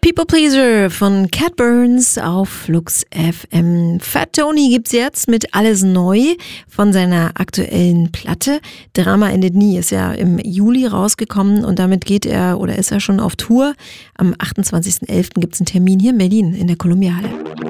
People Pleaser von Cat Burns auf Flux FM. Fat Tony gibt's jetzt mit Alles Neu von seiner aktuellen Platte. Drama endet nie, ist ja im Juli rausgekommen und damit ist er schon auf Tour. Am 28.11. gibt's einen Termin hier in Berlin in der Columbia Halle.